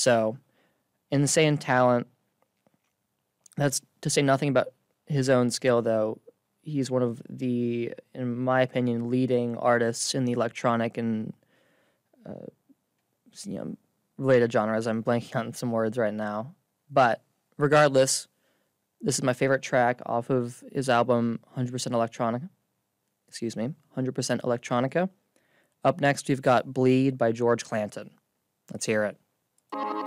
So, insane talent. That's to say nothing about his own skill, though. He's one of the, in my opinion, leading artists in the electronic and uh, you know, related genres. I'm blanking on some words right now. But regardless, this is my favorite track off of his album 100% Electronica. Excuse me, 100% Electronica. Up next, we've got Bleed by George Clanton. Let's hear it.